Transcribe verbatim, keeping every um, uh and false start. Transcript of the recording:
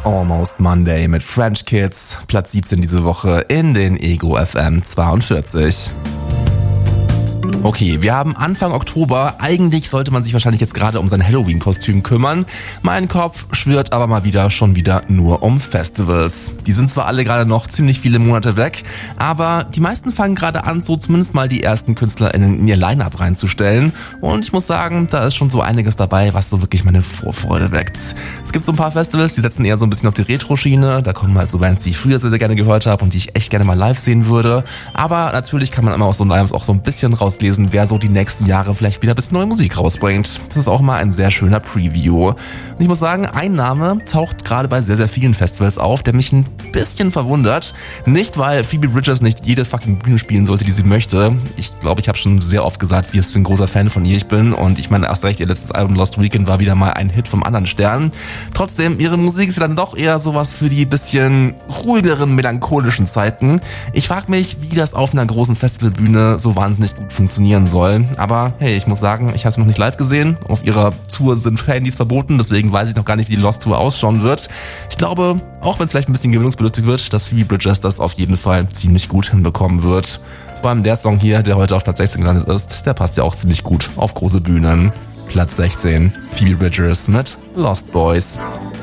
Almost Monday mit French Kids, Platz siebzehn diese Woche in den Ego F M zweiundvierzig. Okay, wir haben Anfang Oktober. Eigentlich sollte man sich wahrscheinlich jetzt gerade um sein Halloween-Kostüm kümmern. Mein Kopf schwirrt aber mal wieder schon wieder nur um Festivals. Die sind zwar alle gerade noch ziemlich viele Monate weg, aber die meisten fangen gerade an, so zumindest mal die ersten KünstlerInnen in ihr Line-Up reinzustellen. Und ich muss sagen, da ist schon so einiges dabei, was so wirklich meine Vorfreude weckt. Es gibt so ein paar Festivals, die setzen eher so ein bisschen auf die Retro-Schiene. Da kommen halt so Bands, die ich früher sehr, sehr gerne gehört habe und die ich echt gerne mal live sehen würde. Aber natürlich kann man immer aus so Line-Ups auch so ein bisschen rauslesen, wer so die nächsten Jahre vielleicht wieder ein bisschen neue Musik rausbringt. Das ist auch mal ein sehr schöner Preview. Und ich muss sagen, ein Name taucht gerade bei sehr, sehr vielen Festivals auf, der mich ein bisschen verwundert. Nicht, weil Phoebe Bridgers nicht jede fucking Bühne spielen sollte, die sie möchte. Ich glaube, ich habe schon sehr oft gesagt, wie es für ein großer Fan von ihr ich bin. Und ich meine, erst recht, ihr letztes Album Lost Weekend war wieder mal ein Hit vom anderen Stern. Trotzdem, ihre Musik ist ja dann doch eher sowas für die bisschen ruhigeren, melancholischen Zeiten. Ich frage mich, wie das auf einer großen Festivalbühne so wahnsinnig gut funktionieren soll. Aber hey, ich muss sagen, ich habe es noch nicht live gesehen. Auf ihrer Tour sind Handys verboten, deswegen weiß ich noch gar nicht, wie die Lost Tour ausschauen wird. Ich glaube, auch wenn es vielleicht ein bisschen gewöhnungsbedürftig wird, dass Phoebe Bridgers das auf jeden Fall ziemlich gut hinbekommen wird. Vor allem der Song hier, der heute auf Platz sechzehn gelandet ist, der passt ja auch ziemlich gut auf große Bühnen. Platz sechzehn, Phoebe Bridgers mit Lost Boys.